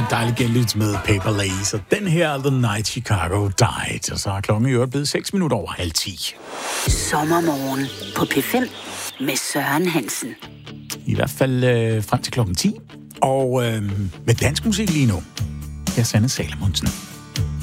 dejligt genlydt med Paper Lace, og den her The Night Chicago Died. Og så er klokken i øvrigt blevet 6 minutter over 9:30. Sommermorgen på P5 med Søren Hansen. I hvert fald frem til klokken 10. Og med dansk musik lige nu. Her er Sanne Salomonsen.